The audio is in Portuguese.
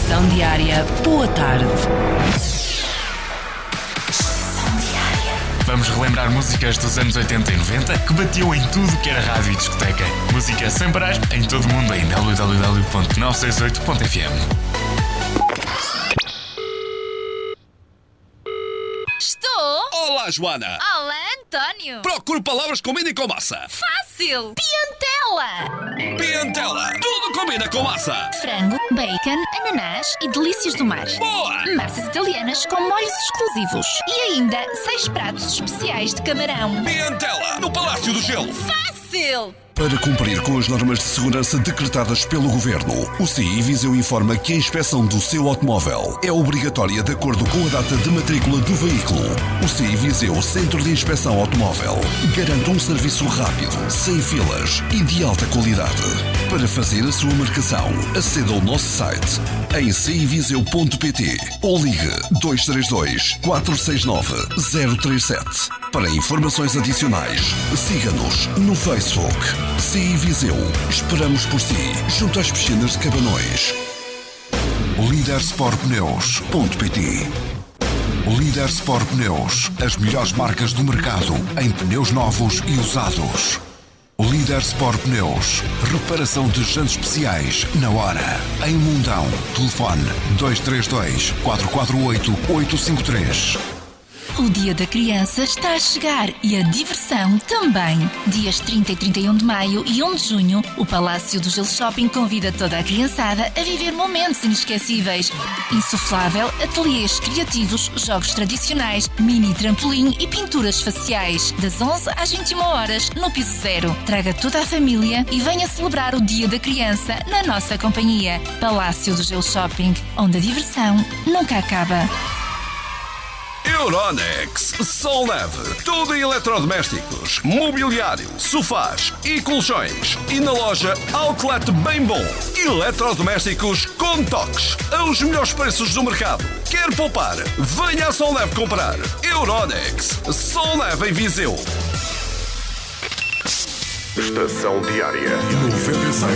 Estação Diária, boa tarde. Vamos relembrar músicas dos anos 80 e 90 que batiam em tudo que era rádio e discoteca. Música sem parar em todo o mundo em www.968.fm. Estou? Olá, Joana! Olá, António! Procuro palavras que combinem com massa. Fácil! Piantela! Piantela! Tudo combina com massa! Frango, bacon, ananás e delícias do mar. Boa! Massas italianas com molhos exclusivos. E ainda 6 pratos especiais de camarão. Piantela! No Palácio do Gelo! Fácil! Para cumprir com as normas de segurança decretadas pelo Governo, o CI Viseu informa que a inspeção do seu automóvel é obrigatória de acordo com a data de matrícula do veículo. O CI Viseu Centro de Inspeção Automóvel garante um serviço rápido, sem filas e de alta qualidade. Para fazer a sua marcação, aceda ao nosso site em civiseu.pt ou ligue 232 469 037. Para informações adicionais, siga-nos no Facebook. CI Viseu. Esperamos por si, junto às piscinas de Cabanões. Lidersportpneus.pt. Líder Sport Pneus. As melhores marcas do mercado em pneus novos e usados. Líder Sport Pneus. Reparação de jantes especiais na hora. Em Mundão. Telefone 232 448 853. O Dia da Criança está a chegar e a diversão também. Dias 30 e 31 de maio e 1 de junho, o Palácio do Gelo Shopping convida toda a criançada a viver momentos inesquecíveis. Insuflável, ateliês criativos, jogos tradicionais, mini trampolim e pinturas faciais. Das 11 às 21 horas, no piso zero. Traga toda a família e venha celebrar o Dia da Criança na nossa companhia. Palácio do Gelo Shopping, onde a diversão nunca acaba. Euronext Sol Leve. Tudo em eletrodomésticos, mobiliário, sofás e colchões. E na loja Outlet Bem Bom. Eletrodomésticos com toques. Aos melhores preços do mercado. Quer poupar? Venha a Sol Leve comprar. Euronext Sol Leve em Viseu. Estação Diária 96.